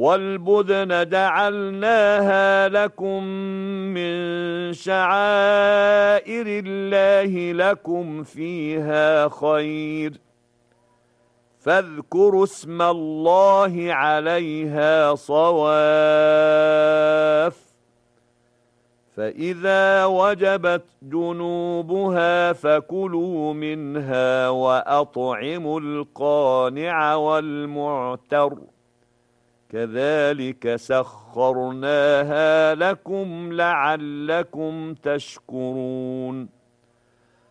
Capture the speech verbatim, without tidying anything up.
وَالْبُدْنَ جَعَلْنَاهَا لَكُم مِّن شَعَائِرِ اللَّهِ لَكُمْ فِيهَا خَيْرٌ فاذكروا اسم الله عليها صواف فإذا وجبت جنوبها فكلوا منها وأطعموا القانع والمعتر كذلك سخرناها لكم لعلكم تشكرون